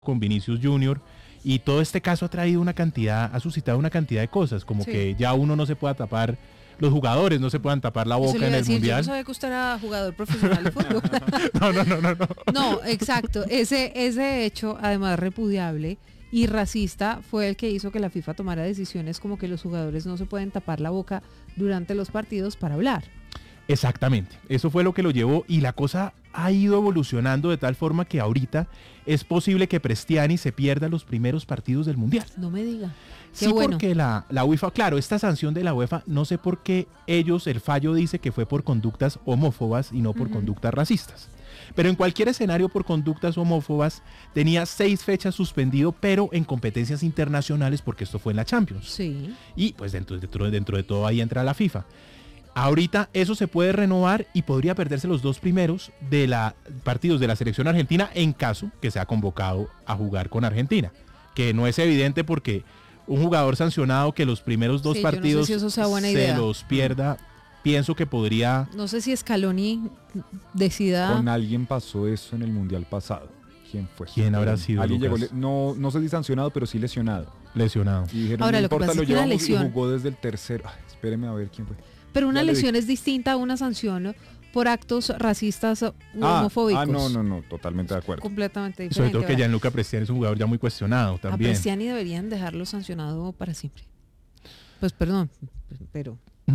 con Vinicius Junior, y todo este caso ha suscitado una cantidad de cosas, como que ya uno no se pueda tapar, los jugadores no se puedan tapar la boca en el Mundial. Yo no sabía que usted era jugador profesional de fútbol. No. No, exacto. Ese hecho, además repudiable y racista, fue el que hizo que la FIFA tomara decisiones como que los jugadores no se pueden tapar la boca durante los partidos para hablar. Exactamente, eso fue lo que lo llevó, y la cosa ha ido evolucionando de tal forma que ahorita es posible que Prestiani se pierda los primeros partidos del Mundial. No me diga. Sí, bueno. Porque la UEFA, claro, esta sanción de la UEFA, no sé por qué el fallo dice que fue por conductas homófobas y no por conductas racistas. Pero en cualquier escenario por conductas homófobas tenía 6 fechas suspendido, pero en competencias internacionales, porque esto fue en la Champions. Sí. Y pues dentro de todo ahí entra la FIFA. Ahorita eso se puede renovar y podría perderse los 2 primeros partidos de la selección argentina en caso que sea convocado a jugar con Argentina, que no es evidente porque un jugador sancionado que los primeros 2 partidos yo no sé si eso sea buena idea. Los pierda, pienso que podría... No sé si Scaloni decida... Con alguien pasó eso en el Mundial pasado. ¿Quién fue? ¿Quién habrá sido? Alguien llegó, no sé si sancionado, pero sí lesionado. Y dijeron, ahora, no lo que importa, pasa lo es que la llevamos, lesión... y jugó desde el tercero. Espéreme a ver quién fue. Pero una lesión es distinta a una sanción por actos racistas u homofóbicos. No, totalmente de acuerdo. Completamente diferente. Sobre todo que Gianluca Prestiani es un jugador ya muy cuestionado también. A Prestiani deberían dejarlo sancionado para siempre. Pues perdón, pero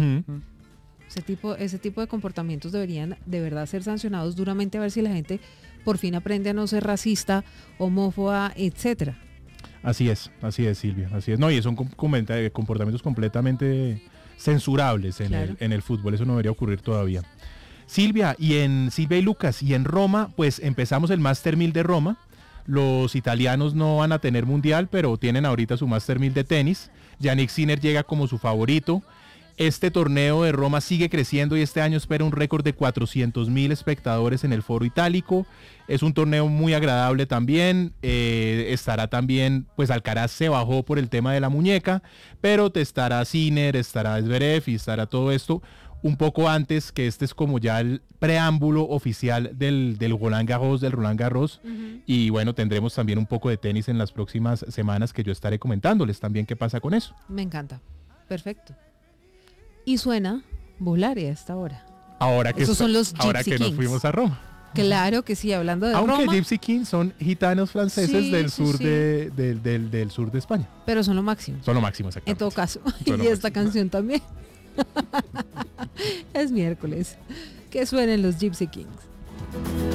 ese tipo de comportamientos deberían de verdad ser sancionados duramente, a ver si la gente por fin aprende a no ser racista, homófoba, etcétera. Así es, Silvia, así es. No, y son comportamientos completamente censurables en el fútbol, eso no debería ocurrir todavía. Silvia y Lucas, y en Roma, pues empezamos el Master 1000 de Roma. Los italianos no van a tener mundial, pero tienen ahorita su Master 1000 de tenis. Yannick Sinner llega como su favorito. Este torneo de Roma sigue creciendo y este año espera un récord de 400,000 espectadores en el Foro Itálico. Es un torneo muy agradable también. Estará también, pues Alcaraz se bajó por el tema de la muñeca, pero estará Sinner, estará Zverev y estará todo esto un poco antes, que este es como ya el preámbulo oficial del Roland Garros. Y bueno, tendremos también un poco de tenis en las próximas semanas, que yo estaré comentándoles también qué pasa con eso. Me encanta, perfecto. Y suena Volare a esta hora. Ahora que Kings. Nos fuimos a Roma. Claro que sí, hablando de Roma. Aunque Gypsy Kings son gitanos franceses del sur de España. Pero son lo máximo. Son lo máximo, exactamente. En todo caso. Y esta canción también. Es miércoles. Que suenen los Gypsy Kings.